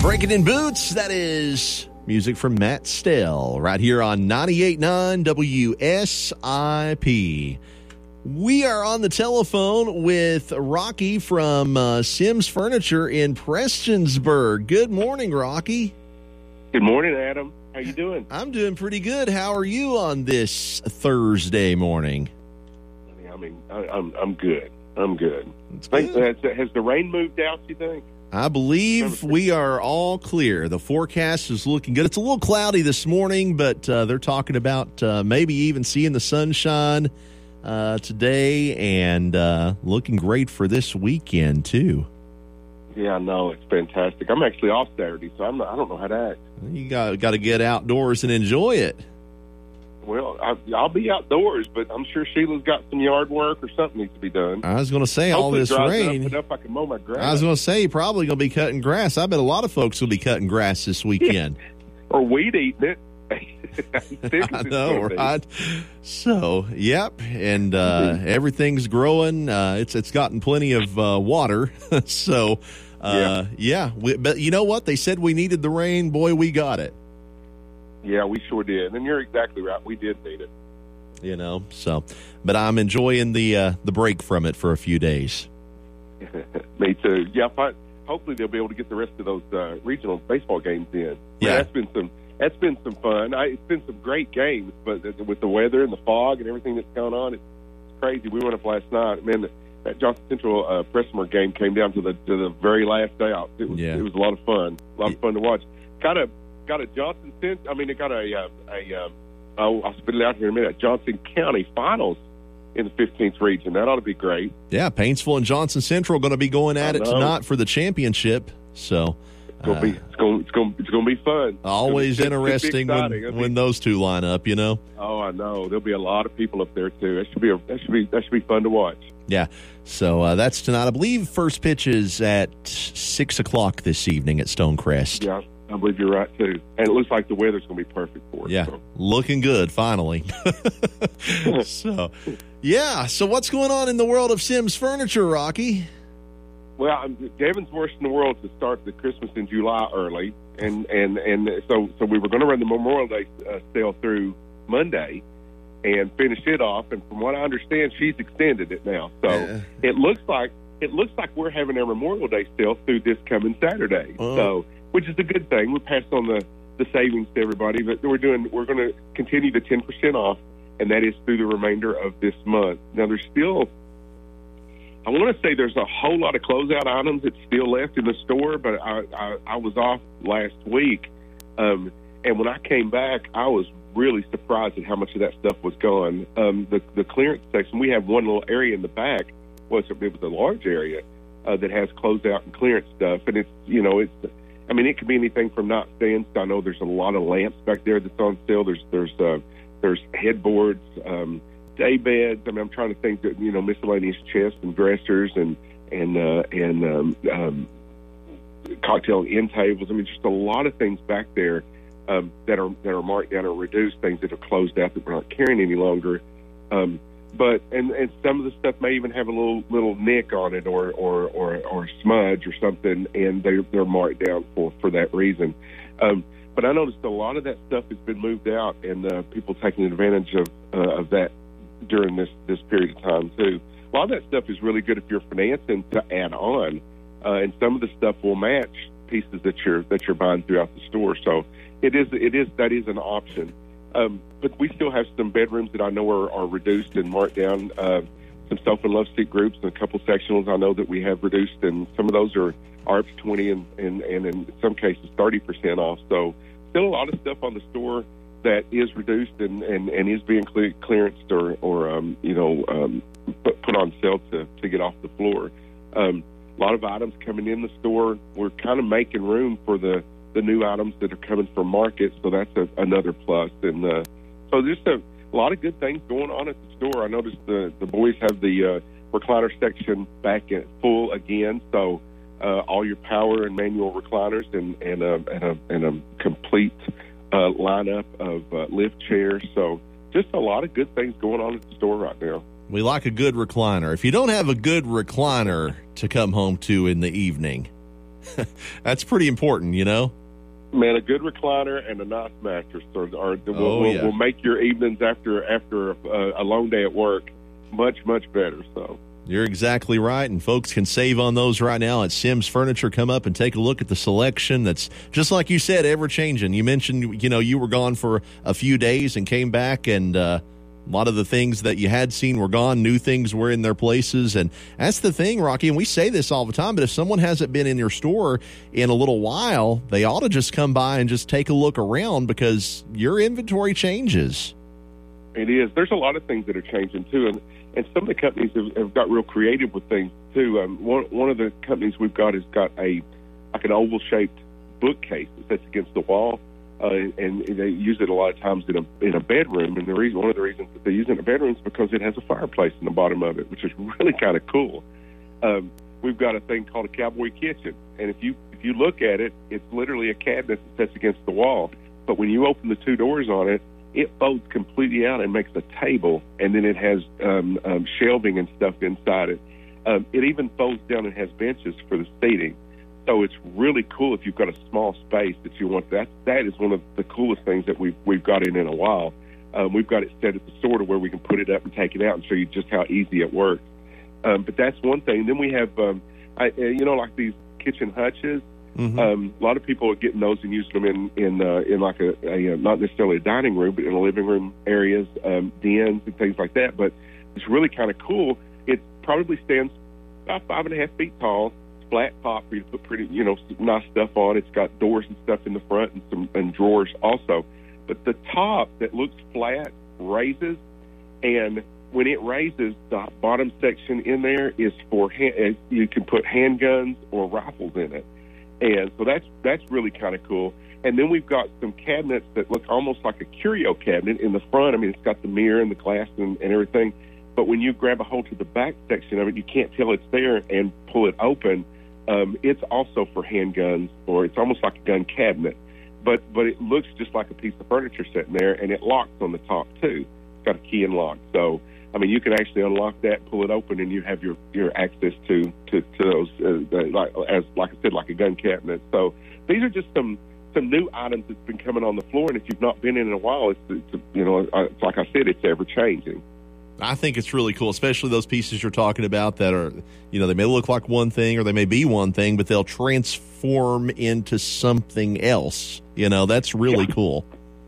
Breaking in Boots, that is music from Matt Stell, right here on 98.9 WSIP. We are on the telephone with Rocky from Sims Furniture in Prestonsburg. Good morning, Rocky. Good morning, Adam. How you doing? I'm doing pretty good. How are you on this Thursday morning? I mean, I'm good. I'm good. Good. Has the rain moved out, you think? I believe we are all clear. The forecast is looking good. It's a little cloudy this morning, but they're talking about maybe even seeing the sunshine today, and looking great for this weekend, too. Yeah, I know. It's fantastic. I'm actually off Saturday, so I don't know how to act. You got to get outdoors and enjoy it. Well, I'll be outdoors, but I'm sure Sheila's got some yard work or something needs to be done. I was going to say, all this rain. Enough I can mow my grass. I was going to say, you're probably going to be cutting grass. I bet a lot of folks will be cutting grass this weekend. Or weed eating it. I know, right? So, yep, and everything's growing. It's gotten plenty of water. So, yeah. But you know what? They said we needed the rain. Boy, we got it. Yeah, we sure did. And you're exactly right. We did need it. You know, so, but I'm enjoying the break from it for a few days. Me too. Yeah, hopefully they'll be able to get the rest of those regional baseball games in. Yeah, that's been some fun. It's been some great games, but with the weather and the fog and everything that's going on, it's crazy. We went up last night. Man, that Johnson Central Preston game came down to the very last day out. It was a lot of fun. A lot of fun to watch. Got a Johnson Central. I mean, it got I'll spit it out here in a minute. Johnson County Finals in the 15th region. That ought to be great. Yeah, Paintsville and Johnson Central going to be going at it tonight for the championship. So it's going to be fun. Always interesting when those two line up. You know. Oh, I know. There'll be a lot of people up there too. That should be fun to watch. Yeah. So that's tonight. I believe first pitch is at 6:00 this evening at Stonecrest. Yeah. I believe you're right, too. And it looks like the weather's going to be perfect for it. Yeah, so. Looking good, finally. So what's going on in the world of Sims Furniture, Rocky? Well, Devin's worst in the world to start the Christmas in July early. And so we were going to run the Memorial Day sale through Monday and finish it off. And from what I understand, she's extended it now. So it looks like we're having our Memorial Day sale through this coming Saturday. So, which is a good thing. We passed on the savings to everybody, but we're going to continue the 10% off, and that is through the remainder of this month. Now, there's still, I want to say there's a whole lot of closeout items that's still left in the store, but I was off last week, and when I came back, I was really surprised at how much of that stuff was gone. The clearance section, we have one little area in the back. It was a large area that has closeout and clearance stuff, and it's it could be anything from nightstands. I know there's a lot of lamps back there that's on sale. There's headboards, day beds. I mean, I'm trying to think that miscellaneous chests and dressers and cocktail end tables. I mean, just a lot of things back there that are marked down or reduced, things that are closed out that we're not carrying any longer. But some of the stuff may even have a little nick on it or smudge or something, and they're marked down for that reason. But I noticed a lot of that stuff has been moved out, and people taking advantage of that during this period of time too. A lot of that stuff is really good if you're financing to add on, and some of the stuff will match pieces that you're buying throughout the store. So that is an option. But we still have some bedrooms that I know are reduced and marked down. Some sofa and love seat groups and a couple sectionals I know that we have reduced, and some of those are up to 20 and in some cases 30% off. So still a lot of stuff on the store that is reduced and is being clearanced or put on sale to get off the floor. A lot of items coming in the store. We're kind of making room for the new items that are coming from market, so that's another plus. And so there's a lot of good things going on at the store. I noticed the boys have the recliner section back at full again, so all your power and manual recliners and a complete lineup of lift chairs. So just a lot of good things going on at the store right now. We like a good recliner. If you don't have a good recliner to come home to in the evening, That's pretty important, you know? Man, a good recliner and a nice mattress will make your evenings after a long day at work much, much better. So you're exactly right, and folks can save on those right now at Sims Furniture. Come up and take a look at the selection that's, just like you said, ever-changing. You mentioned, you were gone for a few days and came back, and a lot of the things that you had seen were gone. New things were in their places, and that's the thing, Rocky, and we say this all the time, but if someone hasn't been in your store in a little while, they ought to just come by and just take a look around because your inventory changes. It is. There's a lot of things that are changing, too, and some of the companies have got real creative with things, too. One of the companies we've got has got an oval-shaped bookcase that sits against the wall, and they use it a lot of times in a bedroom. And one of the reasons that they use it in a bedroom is because it has a fireplace in the bottom of it, which is really kind of cool. We've got a thing called a cowboy kitchen, and if you look at it, it's literally a cabinet that sits against the wall. But when you open the two doors on it, it folds completely out and makes a table, and then it has shelving and stuff inside it. It even folds down and has benches for the seating. So it's really cool if you've got a small space that you want. That is one of the coolest things that we've got in a while. We've got it set at the store to where we can put it up and take it out and show you just how easy it works. But that's one thing. Then we have, like these kitchen hutches. Mm-hmm. A lot of people are getting those and using them in like a not necessarily a dining room, but in the living room areas, dens and things like that. But it's really kind of cool. It probably stands about 5.5 feet tall. It's flat top for you to put pretty, nice stuff on. It's got doors and stuff in the front and drawers also. But the top that looks flat raises, and when it raises, the bottom section in there is for you can put handguns or rifles in it. And so that's really kind of cool. And then we've got some cabinets that look almost like a curio cabinet in the front. I mean, it's got the mirror and the glass and everything. But when you grab a hold to the back section of it, you can't tell it's there and pull it open. It's also for handguns, or it's almost like a gun cabinet. But it looks just like a piece of furniture sitting there, and it locks on the top, too. It's got a key and lock. So, I mean, you can actually unlock that, pull it open, and you have your access to those, like I said, like a gun cabinet. So these are just some new items that's been coming on the floor, and if you've not been in a while, it's like I said, it's ever changing. I think it's really cool, especially those pieces you're talking about that are, they may look like one thing or they may be one thing, but they'll transform into something else. That's really cool.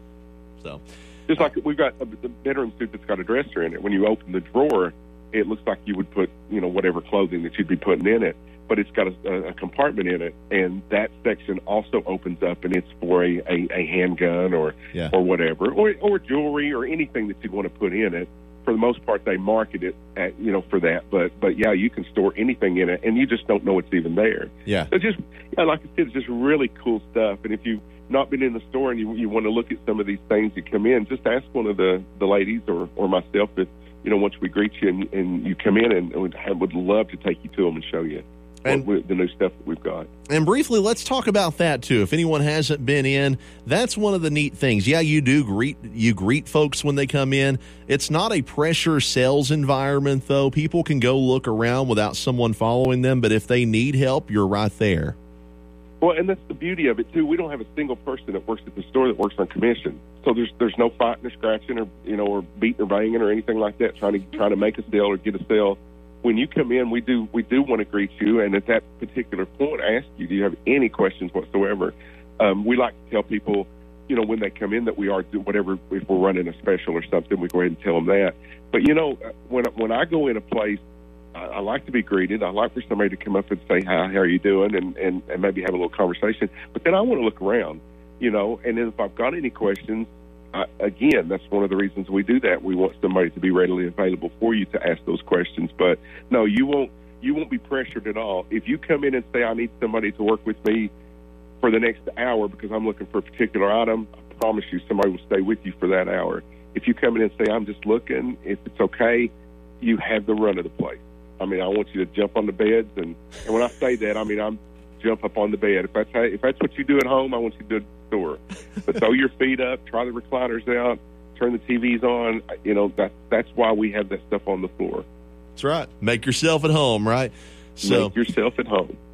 So. Just like we've got the bedroom suite that's got a dresser in it. When you open the drawer, it looks like you would put, whatever clothing that you'd be putting in it. But it's got a compartment in it, and that section also opens up, and it's for a handgun or whatever, or jewelry or anything that you'd want to put in it. For the most part, they market it at, for that. But yeah, you can store anything in it, and you just don't know it's even there. Yeah. So just, like I said, it's just really cool stuff. And if you've not been in the store and you want to look at some of these things that come in, just ask one of the ladies or myself if, once we greet you and you come in, and would love to take you to them and show you the new stuff that we've got. And briefly, let's talk about that, too. If anyone hasn't been in, that's one of the neat things. Yeah, you greet folks when they come in. It's not a pressure sales environment, though. People can go look around without someone following them, but if they need help, you're right there. Well, and that's the beauty of it, too. We don't have a single person that works at the store that works on commission. So there's no fighting or scratching or beating or banging or anything like that, trying to make a sale or get a sale. When you come in, we do want to greet you, and at that particular point, ask you, do you have any questions whatsoever? We like to tell people, when they come in that we are whatever, if we're running a special or something, we go ahead and tell them that. But, when I go in a place, I like to be greeted. I like for somebody to come up and say, hi, how are you doing, and maybe have a little conversation. But then I want to look around, and then if I've got any questions, again, that's one of the reasons we do that. We want somebody to be readily available for you to ask those questions. But no, you won't be pressured at all. If you come in and say, I need somebody to work with me for the next hour because I'm looking for a particular item, I promise you somebody will stay with you for that hour. If you come in and say, I'm just looking, if it's okay, you have the run of the place. I mean, I want you to jump on the beds, and when I say that, I mean, I'm jump up on the bed. If that's what you do at home, I want you to do it at the store. But throw your feet up, try the recliners out, turn the TVs on. That's why we have that stuff on the floor. That's right. Make yourself at home, right? Make yourself at home.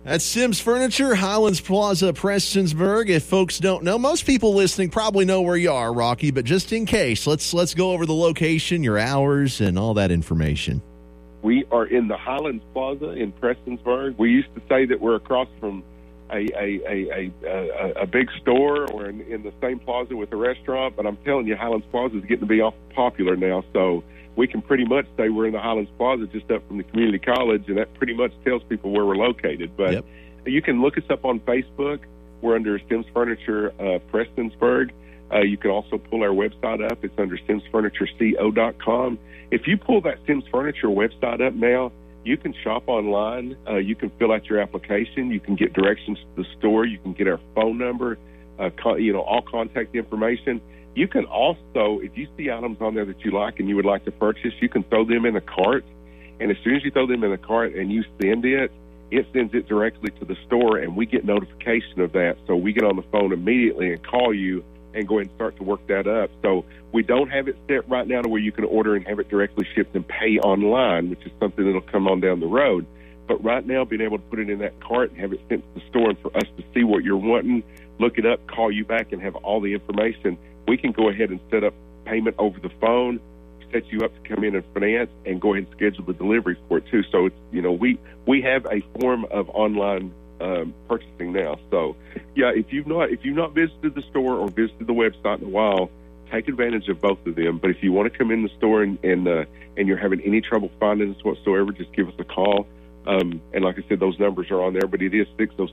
That's Sims Furniture, Highlands Plaza, Prestonsburg. If folks don't know, most people listening probably know where you are, Rocky, but just in case, let's go over the location, your hours, and all that information. We are in the Highlands Plaza in Prestonsburg. We used to say that we're across from a big store or in the same plaza with a restaurant, but I'm telling you, Highlands Plaza is getting to be awful popular now, so we can pretty much say we're in the Highlands Plaza just up from the community college, and that pretty much tells people where we're located. But You can look us up on Facebook. We're under Sims Furniture Prestonsburg. You can also pull our website up. It's under simsfurnitureco.com. If you pull that Sims Furniture website up now, you can shop online. You can fill out your application. You can get directions to the store. You can get our phone number, all contact information. You can also, if you see items on there that you like and you would like to purchase, you can throw them in a cart. And as soon as you throw them in a cart and you send it, it sends it directly to the store, and we get notification of that. So we get on the phone immediately and call you and go ahead and start to work that up. So we don't have it set right now to where you can order and have it directly shipped and pay online, which is something that'll come on down the road. But right now, being able to put it in that cart and have it sent to the store and for us to see what you're wanting, look it up, call you back, and have all the information, we can go ahead and set up payment over the phone, set you up to come in and finance, and go ahead and schedule the delivery for it too. So it's, we have a form of online purchasing now. So yeah, if you've not visited the store or visited the website in a while, take advantage of both of them. But if you want to come in the store and you're having any trouble finding us whatsoever, just give us a call. And like I said, those numbers are on there, but it is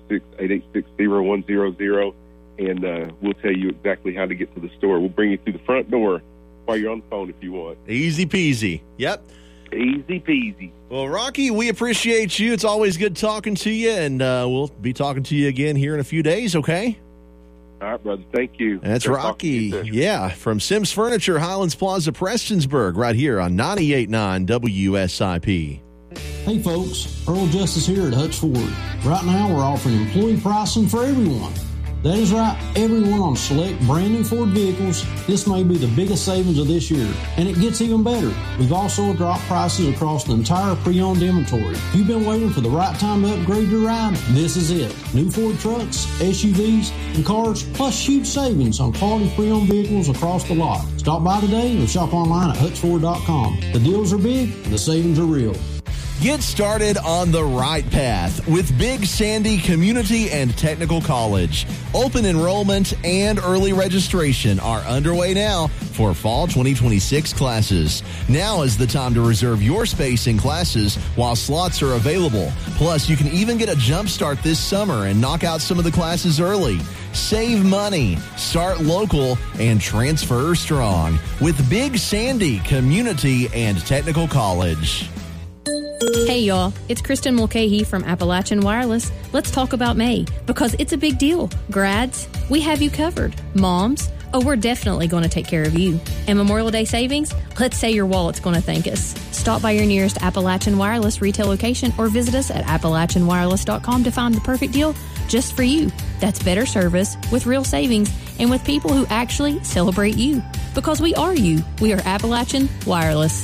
606-886-0100, and we'll tell you exactly how to get to the store. We'll bring you through the front door while you're on the phone if you want. Easy peasy. Yep. Easy peasy. Well, Rocky, we appreciate you. It's always good talking to you, and we'll be talking to you again here in a few days, okay? All right, brother. Thank you. That's Rocky. From Sims Furniture, Highlands Plaza, Prestonsburg, right here on 98.9 WSIP. Hey folks, Earl Justice here at Hutch Ford. Right now we're offering employee pricing for everyone. That is right, everyone on select brand new Ford vehicles. This may be the biggest savings of this year, and it gets even better. We've also dropped prices across the entire pre-owned inventory. If you've been waiting for the right time to upgrade your ride, this is it. New Ford trucks, SUVs, and cars, plus huge savings on quality pre-owned vehicles across the lot. Stop by today or shop online at hutchford.com. The deals are big and the savings are real. Get started on the right path with Big Sandy Community and Technical College. Open enrollment and early registration are underway now for fall 2026 classes. Now is the time to reserve your space in classes while slots are available. Plus, you can even get a jump start this summer and knock out some of the classes early. Save money, start local, and transfer strong with Big Sandy Community and Technical College. Hey y'all, it's Kristen Mulcahy from Appalachian Wireless. Let's talk about May, because it's a big deal. Grads, we have you covered. Moms, we're definitely going to take care of you. And Memorial Day savings, let's say your wallet's going to thank us. Stop by your nearest Appalachian Wireless retail location or visit us at AppalachianWireless.com to find the perfect deal just for you. That's better service with real savings and with people who actually celebrate you. Because we are you. We are Appalachian Wireless.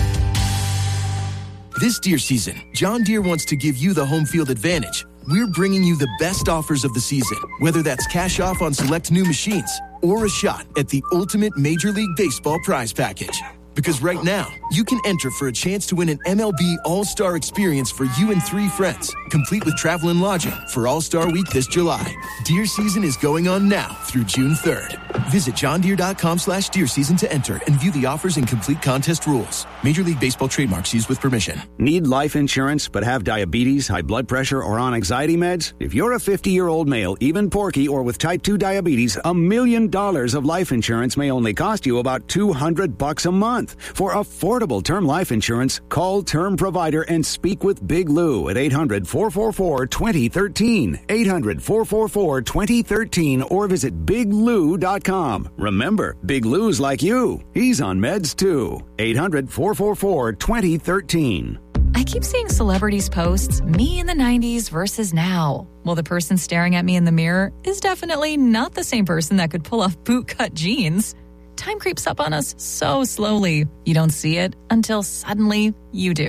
This deer season, John Deere wants to give you the home field advantage. We're bringing you the best offers of the season, whether that's cash off on select new machines or a shot at the ultimate Major League Baseball prize package. Because right now, you can enter for a chance to win an MLB All-Star experience for you and 3 friends, complete with travel and lodging for All-Star Week this July. Deer season is going on now through June 3rd. Visit johndeere.com/deer season to enter and view the offers and complete contest rules. Major League Baseball trademarks used with permission. Need life insurance but have diabetes, high blood pressure, or on anxiety meds? If you're a 50-year-old male, even porky, or with type 2 diabetes, $1 million of life insurance may only cost you about $200 a month. For affordable term life insurance, call Term Provider and speak with Big Lou at 800-444-2013. 800-444-2013 or visit biglou.com. Remember, Big Lou's like you. He's on meds too. 800-444-2013. I keep seeing celebrities post me in the 90s versus now. Well, the person staring at me in the mirror is definitely not the same person that could pull off bootcut jeans. Time creeps up on us so slowly. You don't see it until suddenly you do.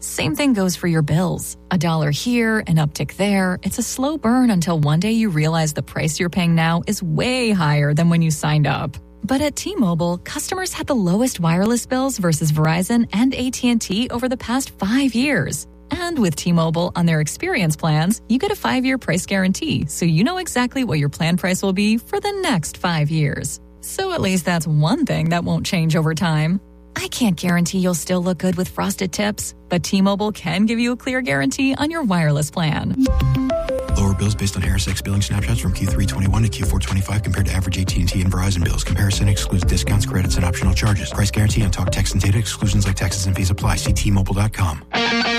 Same thing goes for your bills. $1 here, an uptick there. It's a slow burn until one day you realize the price you're paying now is way higher than when you signed up. But at T-Mobile, customers had the lowest wireless bills versus Verizon and AT&T over the past 5 years. And with T-Mobile on their experience plans, you get a 5-year price guarantee, so you know exactly what your plan price will be for the next 5 years. So at least that's one thing that won't change over time. I can't guarantee you'll still look good with frosted tips, but T-Mobile can give you a clear guarantee on your wireless plan. Lower bills based on HarrisX billing snapshots from Q3 21 to Q4 25 compared to average AT&T and Verizon bills. Comparison excludes discounts, credits, and optional charges. Price guarantee on talk, text, and data exclusions like taxes and fees apply. See T-Mobile.com.